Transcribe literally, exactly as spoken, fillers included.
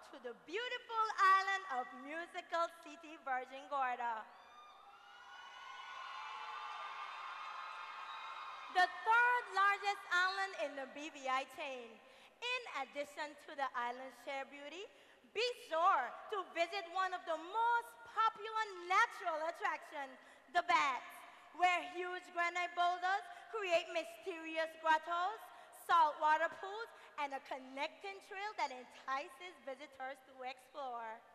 to the beautiful island of Musical City, Virgin Gorda. The third largest island in the B V I chain. In addition to the island's sheer beauty, be sure to visit one of the most popular natural attractions, the Bats, where huge granite boulders create mysterious grottos, saltwater pools, and a connecting trail that entices visitors to explore.